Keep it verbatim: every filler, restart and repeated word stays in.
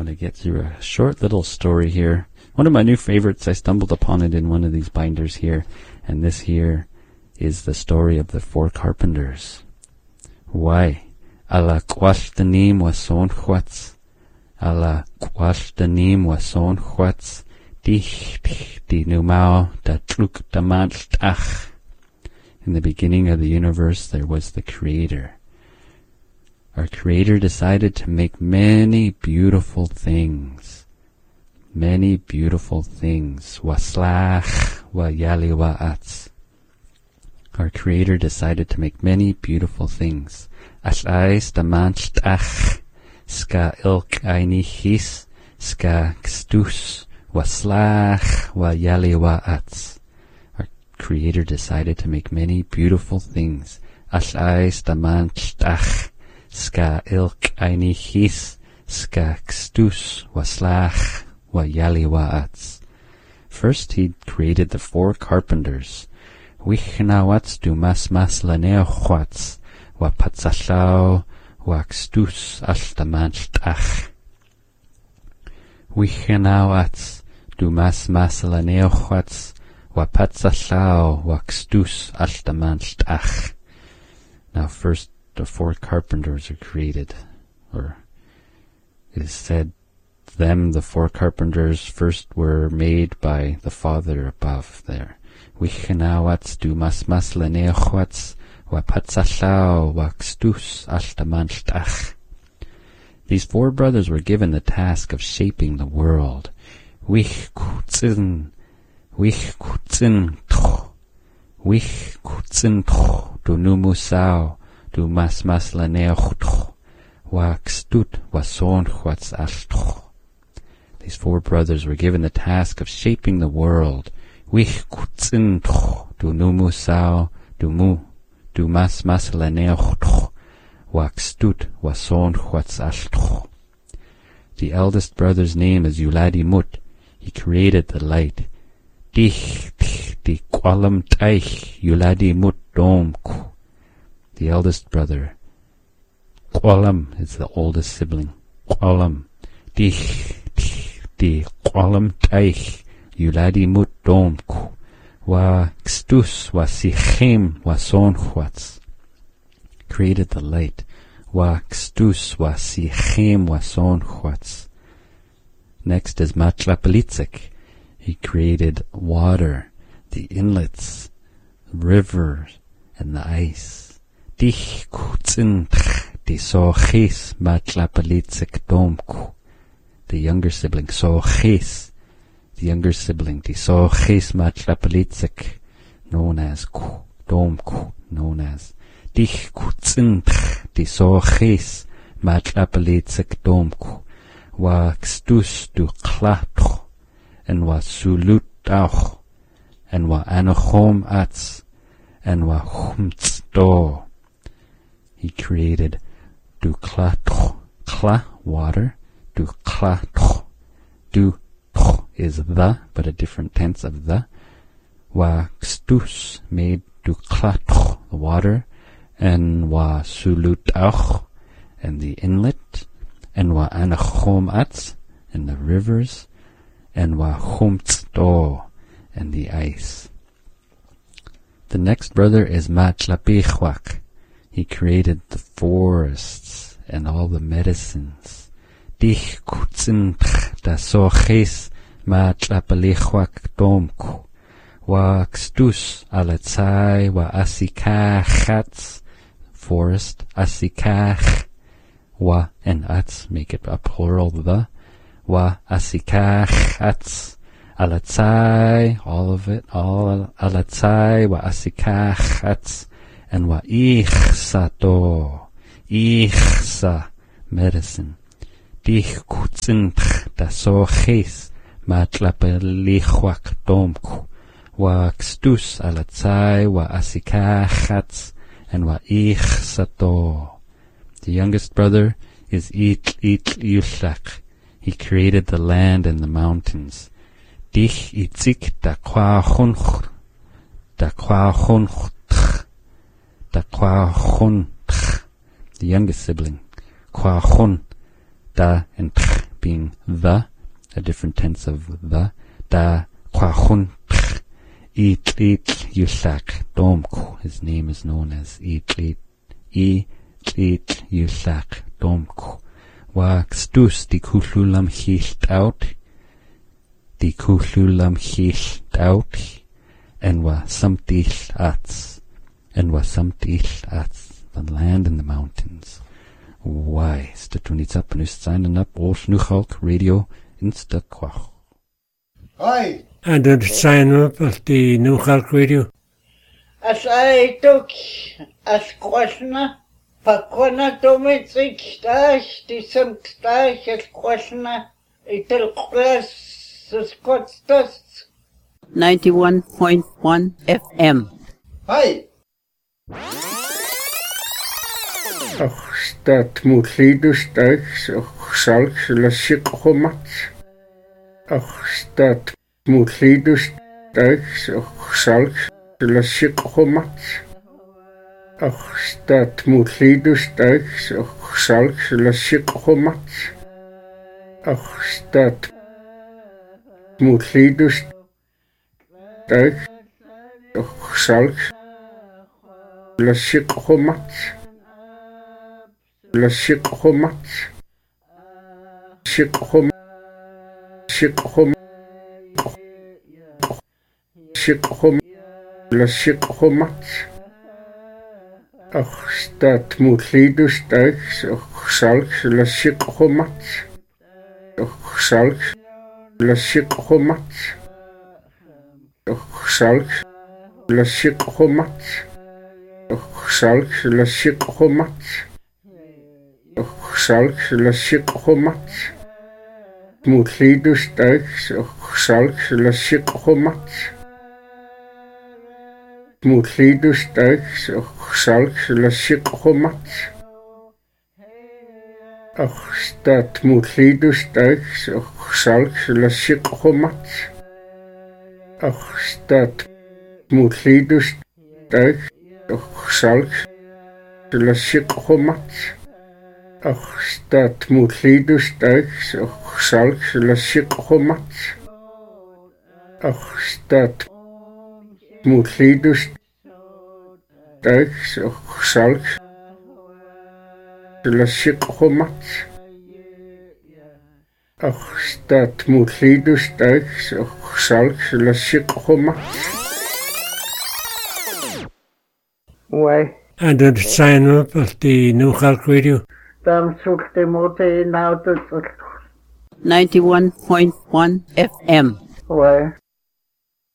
want to get through a short little story here. One of my new favorites. I stumbled upon it in one of these binders here, and this here is the story of the four carpenters. Why? Alla kwashtanim wason chwats. Alla kwashtanim wason chwats. Dich di numao da truk da manchtach. In the beginning of the universe, there was the Creator. Our Creator decided to make many beautiful things. Many beautiful things. Waslach wa yali wa atz. Our Creator decided to make many beautiful things. Ash'ais da manchtach. Ska ilk aini his. Ska kstus. Waslach wa yali wa atz. Our Creator decided to make many beautiful things. Ash'ais da manchtach. Ska ilk aini his, ska kstus, waslach, wa yali wa atz. First he created the four carpenters. Wichnawatz du mas mas laneochwatz, wa patzashao, wa kstus ashtamanchtach. Wichnawatz du mas mas laneochwatz, wa patzashao, wa kstus ashtamanchtach. Now first, the four carpenters are created, or it is said, them, the four carpenters, first were made by the Father above there. Wichenawatz du mas mas leneochwatz, wa patzashao, wa kstus ashtamanchtach. These four brothers were given the task of shaping the world. Wich kutzin, wich kutzin toch, wich kutzin toch, du numusao, du mas mas laneochtoch, wa kstut wason chwatz ashtoch. These four brothers were given the task of shaping the world. Wich kutzin toch, du numusao, du mu, du mas mas laneochtoch, wa kstut wason chwatz ashtoch. The eldest brother's name is Yuladi Mut. He created the light. Dich, dich, di kwalam taich, Yuladi Mut domku. The eldest brother. Kwalam is the oldest sibling. Kwalam. Dich, dich, di kwalam taich, Yuladi Mut domku. Wa kstus wa sichem wa sonchwatz. Created the light. Wa kstus wa sichem wa sonchwatz. Next is Matlapelitzik. He created water, the inlets, rivers, and the ice. Dich kutzin di sochis Matlapelitzik domku. The younger sibling, sochis. The younger sibling, di sochis Matlapelitzik, known as ku, domku, known as. Dich kutzin di sochis Matlapelitzik domku. Wa kstus du klatoch, and wa sulut auch, and wa anochom atz, and wa humtz do. He created du klatoch, kla, water, du klatoch, du toch is the, but a different tense of the. Wa kstus made du klatoch, the water, and wa sulut auch, and the inlet, and wa anachom atz, and the rivers, and wa humtz do, and the ice. The next brother is Matlapichwak. He created the forests and all the medicines. Dich kutzin da sochis Matlapelichwak domku. Wa kstus alatzai wa asikachatz, forest, asikach. Wa and atz make it a plural, the. Wa asikach atz. Alatzai, all of it, all alatzai wa asikach atz. And wa ichsato, ichsa, medicine. Dich kutzin da sochis matlapelichwak domku. Wa kstus alatzai wa asikach atz. And wa ichsato. The youngest brother is Itl Itl Yushak. He created the land and the mountains. Dich itzik da kwachunch, da kwachunch, da kwachun. The youngest sibling, kwachun, da and being the, a different tense of the. Da kwachun Itlit Yusak Domku. His name is known as Itlit Itlit Yusak Domku. Wa kstus di kuhlulam hilt out. Di kuhlulam hilt out. And wa samtil ats. And wa samtil ats. The land and the mountains. Why? Statunits up and signing up all Schnuchalk Radio Insta Kwach. Hi. And the sign up of the Nuchalk Radio. As I took as Kwashna, Pakwana Domitsik Stash, the some Stash as Kwashna, Ital Class, the Scotstas. ninety-one point one F M. Hi. Och, stat Mutlidus Dags, och Salks, Lasik Homats. Och, stat Mutlidus Dags, och Salks, Lasik Homats. Och, stat Mutlidus Dags, och Salks, Lasik Homats. Och, stat Mutlidus Dags, och Salks, Lasik Homats. Lasik Homats. Sik Hom. Sik Hom. Sik Hom. Lasik Homats. Och stat Mutlidus Dags, och Salks, Lasik Homats. Och Salks, Lasik Homats. Och Salks, Lasik Homats. Och Salks, Lasik Homats. Och Salks, Lasik Homats. Mutlidus Dags, och Salks, Lasik Homats. Mutlidus Dags, och Salks, Lasik Homats. Och stat Mutlidus Dags, och Salks, Lasik Homats. Och stat Mutlidus Dags, och Salks, Lasik Homats. Och stat Mutlidus Dags, och Salks, Lasik Homats. Och stat Mutlidus Dags, och Salks, Lasik Homats. Och stat Mutlidus Dags, och Salks, Lasik Homats. Why? And the sign up of the Nuchalk Radio. Tam sulte mote now to ninety-one point one F M. Why?